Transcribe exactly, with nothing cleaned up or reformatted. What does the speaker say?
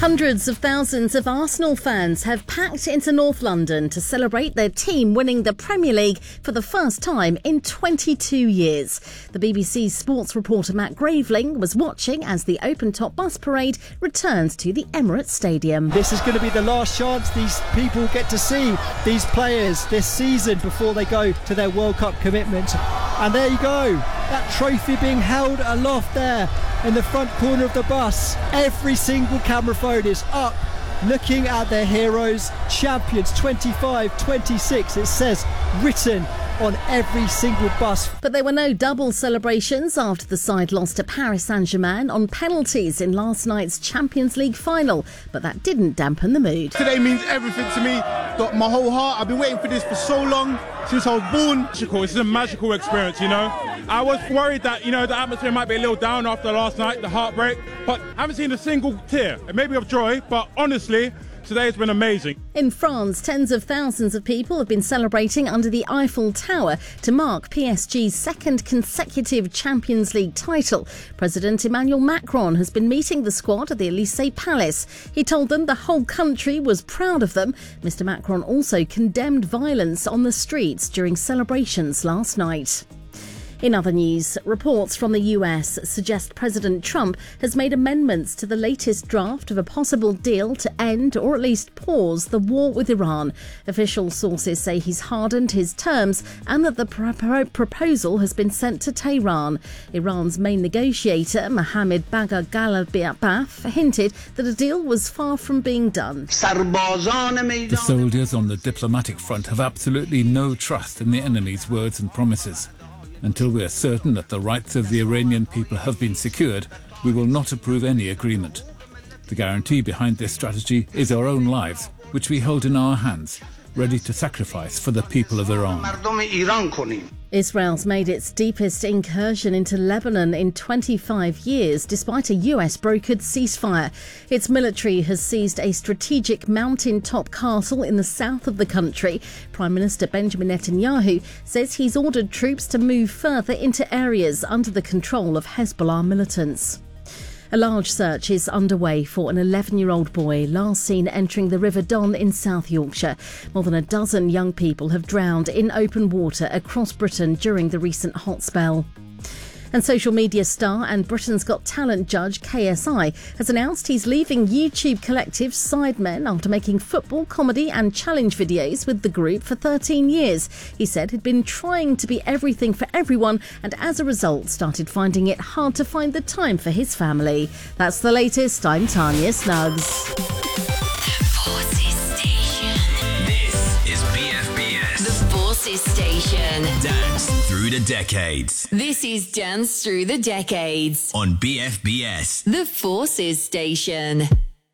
Hundreds of thousands of Arsenal fans have packed into North London to celebrate their team winning the Premier League for the first time in twenty-two years. The B B C's sports reporter Matt Graveling was watching as the open-top bus parade returns to the Emirates Stadium. This is going to be the last chance these people get to see these players this season before they go to their World Cup commitment. And there you go, that trophy being held aloft there in the front corner of the bus. Every single camera phone is up looking at their heroes, champions twenty-five twenty-six, it says written on every single bus. But there were no double celebrations after the side lost to Paris Saint-Germain on penalties in last night's Champions League final, but that didn't dampen the mood. Today means everything to me. Got my whole heart. I've been waiting for this for so long, since I was born. It's a magical experience, you know. I was worried that, you know, the atmosphere might be a little down after last night, the heartbreak, but I haven't seen a single tear. It may be of joy, but honestly, today has been amazing. In France, tens of thousands of people have been celebrating under the Eiffel Tower to mark P S G's second consecutive Champions League title. President Emmanuel Macron has been meeting the squad at the Élysée Palace. He told them the whole country was proud of them. Mister Macron also condemned violence on the streets during celebrations last night. In other news, reports from the U S suggest President Trump has made amendments to the latest draft of a possible deal to end or at least pause the war with Iran. Official sources say he's hardened his terms and that the pro- proposal has been sent to Tehran. Iran's main negotiator, Mohammad Bagher Ghalibaf, hinted that a deal was far from being done. The soldiers on the diplomatic front have absolutely no trust in the enemy's words and promises. Until we are certain that the rights of the Iranian people have been secured, we will not approve any agreement. The guarantee behind this strategy is our own lives, which we hold in our hands, ready to sacrifice for the people of Iran. Israel's made its deepest incursion into Lebanon in twenty-five years, despite a U S-brokered ceasefire. Its military has seized a strategic mountain-top castle in the south of the country. Prime Minister Benjamin Netanyahu says he's ordered troops to move further into areas under the control of Hezbollah militants. A large search is underway for an eleven-year-old boy last seen entering the River Don in South Yorkshire. More than a dozen young people have drowned in open water across Britain during the recent hot spell. And social media star and Britain's Got Talent judge K S I has announced he's leaving YouTube collective Sidemen after making football, comedy and challenge videos with the group for thirteen years. He said he'd been trying to be everything for everyone and as a result started finding it hard to find the time for his family. That's the latest. I'm Tanya Snuggs. The Forces Station. This is B F B S. The Forces Station. Dance through the decades. This is Dance Through the Decades on B F B S. The Forces Station.